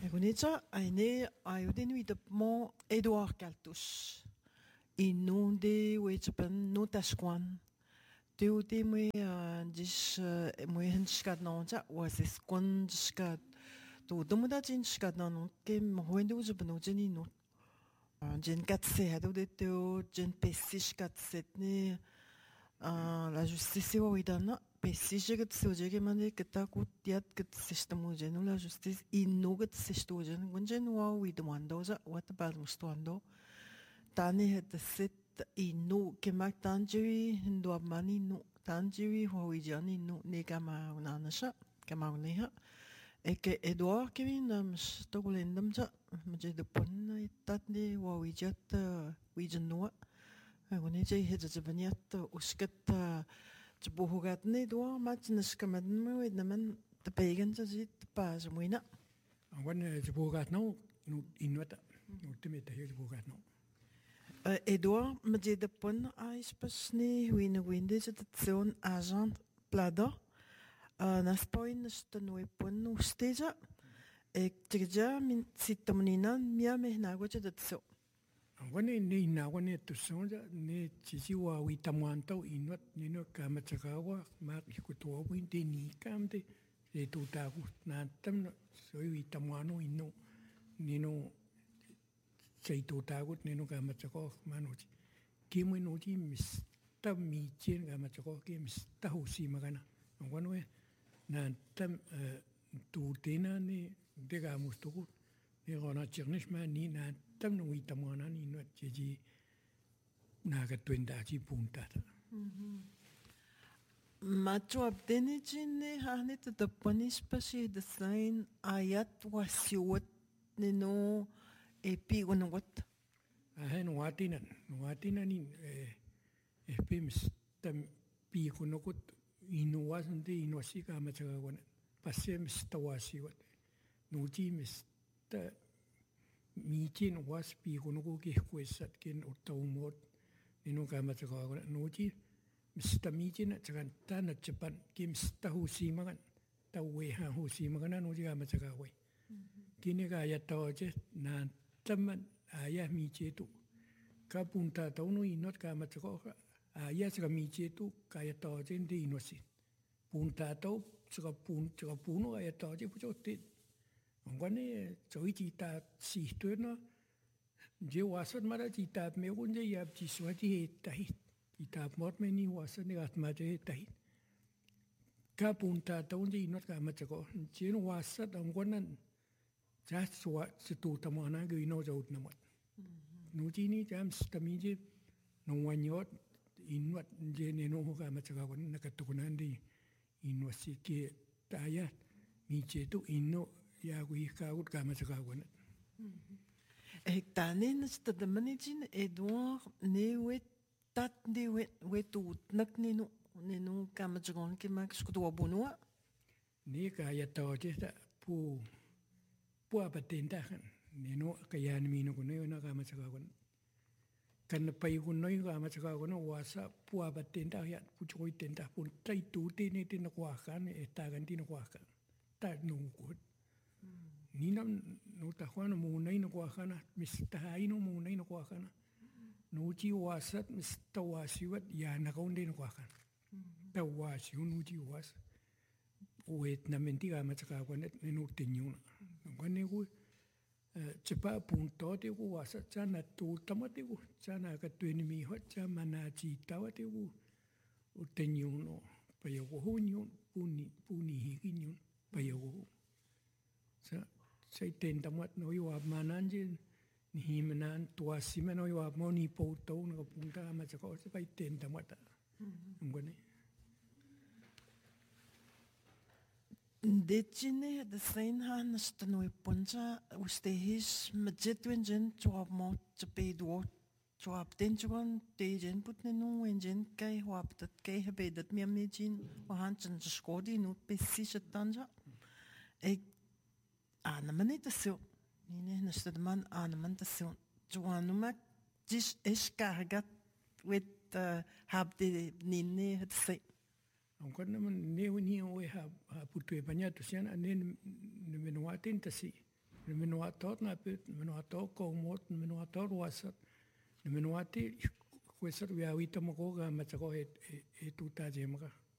Gunita aine ayuden widapmo Eduard Kaltus. Inunde wechapan no tashkwan. Teude me dis me henskat nonja was es kwan skat. To domuda jin skat non ke moende uzapan ujeni no. Jen katse hado de teo jen pesish katsetne la justice wa widana. Pesisje get sojege mane keta kutiat get sistemoje no la justice inno get sistojen gunjen wa widwando za wat bad mustwando tani het set inno kemak tanjiri hindo mani no tanjiri ho wijani no negama unanasha kama uneha eke Eduard Kevin nam stogolendam za mje de pon tatne wa wijat wijanwa guneje het ze baniat usket Tebohogat ne doa matjes kamadme we naman te pegen te zit pas moina. Wanneer tebohogat nou in wat ultimate hier tebohogat nou. Eduard met de pon ais pas ne wine winde zit het zo'n agent plada. Nas point is de noe pon nog steeds. Ik tja min sitamnina mia me nagoje dat zo. Wanneer nee na wanneer tussen nee chichiwa witamanto inwat nino kamachakawa maar ikutoa winte ni kamte e tutaku na tam so witamano ino nino sei tutaku nino kamachako manochi kimu nochi mista mi chen kamachako ki mista husi magana wanwe na tam tutena ne dega mustuku ne gona chernishma ni na tam no witamana ni no cheji naga twenda chi punta. Macho abdeni jine hane te de ponis pasi de sein ayat wasiwat nino epi gonwat. Ahen watinan ni epims tam pi gonokut inuwasante inuwasika machaga gon pasem stawasiwat nuji mista Mijin was pi kunuku ki kuesat kin utaumot ninu kama cakap nuji mista mijin cakan tanah cepat ki mista husi makan tahu ha husi makan nuji kama cakap we kini kaya tahu je na teman ayah mijin tu kapunta tahu nu inot kama cakap ayah cakap mijin tu kaya tahu je di inosin punta tahu cakap punu kaya tahu je pujotit Angkone coi cita sih tu na je wasat mara cita me gunje ya ciswati tahit cita mot me ni wasat ni gat ma je tahit ka punta taun je inot ka ma chako je wasat angkonan ja swa situ tamana ge ino jaut namat nu ji ni jam stami je no wanyot inwat je ne no ka ma chaka kon nakatukunan di inwasi ke taya mi je tu ino ja kui kaut kama cakap. Ik tanin is de managing Eduard ne wet dat ne wet ut nak nino kama cakap ke mak skutua bonua. Ni kaya tahu je pu apa tenda kan nino kaya ni mino kuno na kama cakap. Kan pai kuno kama cakap wasa pu apa tenda ya pu cakap tenda pun trai tu tini tina kuakan etagan tina kuakan tak nungkut. Ni nam no tahuan munai no kuahana mistahai no munai no kuahana nuji wasat mistawasiwat ya nakaunde no kuahana tawasi nuji was wet na mentiga macakawan no tenyuna ngane ku cepat punto te ku wasat sana tu tamate ku sana ka tueni mi hot sama na cita wate ku tenyuno payo hunyu puni hikinyun payo Saya tendamat no iwab mananjin ni himanan tuasi man no iwab mo ni poto no punta ama cakap saya tendamat ngone Dejine de sein han stanoi ponja ustehis majetwenjen job mo tpedo job den jogan dejen putne no enjen kai wab dat kai habe dat miamnejin wahan chen skodi no pesisha tanja Ana niet zo. Nee, dus de man aan de zo. Johan maak is carregat met heb de nene het zei. Angkat naman ni we ha putu banyak tu sian ane menuatin tasi Le menuator na pe menuator ko mot menuator wasat. Le menuati kuesar wia wita mo ko ga matako e tuta jemaka.